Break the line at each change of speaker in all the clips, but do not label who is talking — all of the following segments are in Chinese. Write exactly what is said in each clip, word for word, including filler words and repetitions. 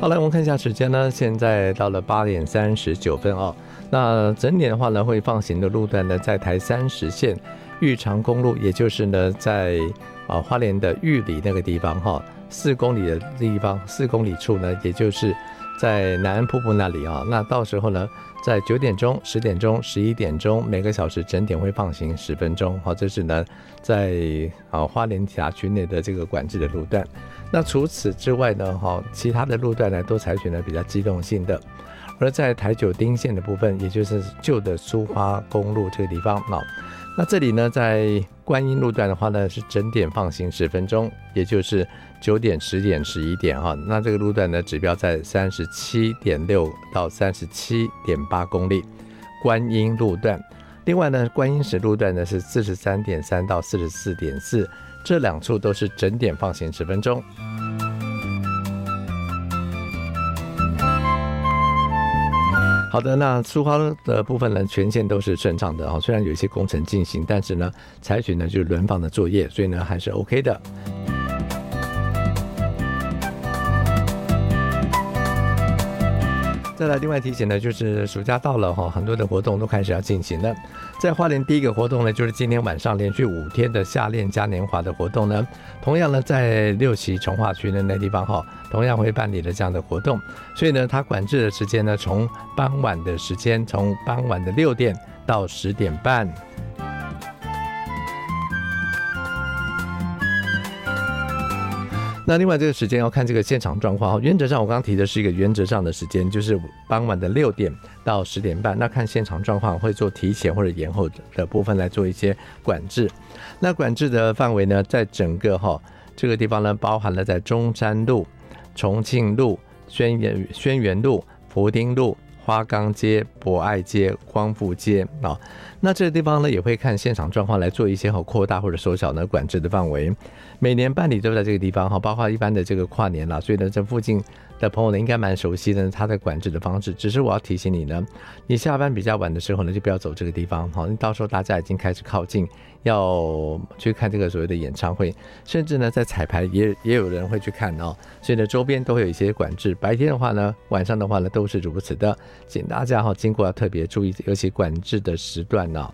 好了，我们看一下时间呢，现在到了八点三十九分哦。那整点的话呢，会放行的路段呢，在台三十线玉长公路，也就是呢，在啊花莲的玉里那个地方哈，四公里的地方，四公里处呢，也就是在南安瀑布那里啊。那到时候呢，在九点钟、十点钟、十一点钟，每个小时整点会放行十分钟。好，这是呢在啊花莲辖区内的这个管制的路段。那除此之外呢，哈，其他的路段呢都采取了比较机动性的。而在台九丁线的部分，也就是旧的苏花公路这个地方啊，那这里呢，在观音路段的话呢，是整点放行十分钟，也就是九点、十点、十一点哈。那这个路段呢，指标在三十七点六到三十七点八公里，观音路段。另外呢，观音石路段呢是四十三点三到四十四点四，这两处都是整点放行十分钟。好的，那苏花的部分呢，全线都是顺畅的啊。虽然有一些工程进行，但是呢，采取呢就是轮放的作业，所以呢还是 OK 的。再来另外提醒呢，就是暑假到了哈，很多的活动都开始要进行了。在花莲第一个活动呢，就是今天晚上连续五天的夏恋嘉年华的活动呢，同样呢在六期重划区的那地方哈，同样会办理了这样的活动。所以呢，它管制的时间呢，从傍晚的时间，从傍晚的六点到十点半。那另外这个时间要看这个现场状况，原则上我刚刚提的是一个原则上的时间，就是傍晚的六点到十点半。那看现场状况会做提前或者延后的部分来做一些管制。那管制的范围呢，在整个哈这个地方呢，包含了在中山路、重庆路、轩辕轩辕路、福町路、花岗街、博爱街、光复街啊，那这个地方呢也会看现场状况来做一些扩大或者缩小呢管制的范围。每年办理都在这个地方哈，包括一般的这个跨年啦，所以呢这附近的朋友呢应该蛮熟悉的它的管制的方式。只是我要提醒你呢，你下班比较晚的时候呢，就不要走这个地方哈，到时候大家已经开始靠近要去看这个所谓的演唱会，甚至呢在彩排也也有人会去看哦，所以呢周边都会有一些管制。白天的话呢，晚上的话呢都是如此的，请大家哈经过要特别注意，尤其管制的时段呢、哦。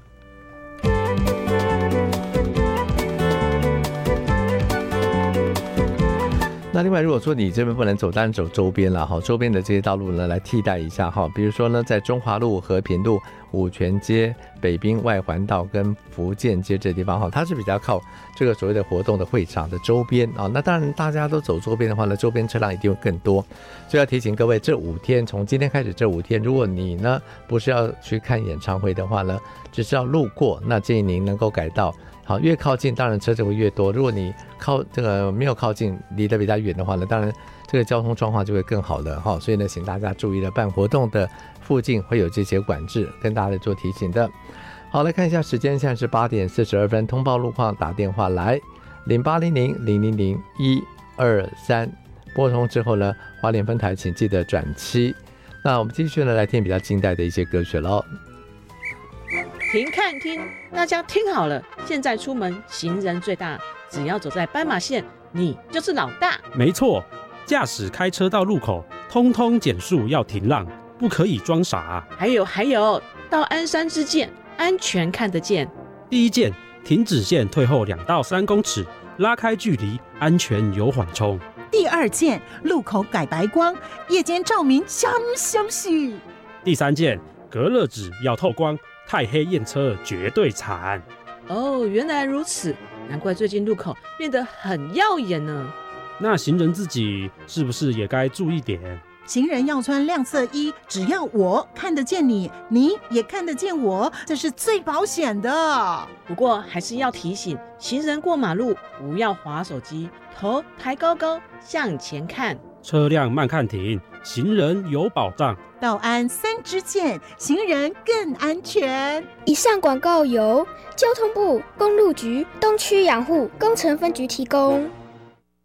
那另外如果说你这边不能走，当然走周边了哈，周边的这些道路呢来替代一下哈，比如说呢在中华路、和平路、五权街、北滨外环道跟福建街这地方哈，它是比较靠这个所谓的活动的会场的周边啊。那当然大家都走周边的话呢，周边车辆一定会更多，所以要提醒各位，这五天从今天开始这五天，如果你呢不是要去看演唱会的话呢，只是要路过，那建议您能够改道。好，越靠近当然车子会越多，如果你靠这个没有靠近，离得比较远的话呢，当然这个交通状况就会更好了哈。所以呢，请大家注意了，办活动的附近会有这些管制，跟大家做提醒的。好，来看一下时间，现在是八点四十二分，通报路况打电话来零八零零零零零一二三，拨通之后呢，花莲分台请记得转七。那我们继续呢来听比较近代的一些歌曲喽。
停看听，大家听好了，现在出门行人最大，只要走在斑马线，你就是老大。
没错，驾驶开车到路口，通通减速要停让，不可以装傻。
还有还有，到鞍山之见，安全看得见。
第一件，停止线退后两到三公尺，拉开距离，安全有缓冲。
第二件，路口改白光，夜间照明香香许。
第三件，隔热纸要透光，太黑验车绝对惨。
哦，原来如此，难怪最近路口变得很耀眼呢。
那行人自己是不是也该注意点？
行人要穿亮色衣，只要我看得见你，你也看得见我，这是最保险的。
不过还是要提醒行人过马路不要滑手机，头抬高高向前看，
车辆慢看停，行人有保障。
道安三支箭，行人更安全。
以上广告由交通部公路局东区养护工程分局提供。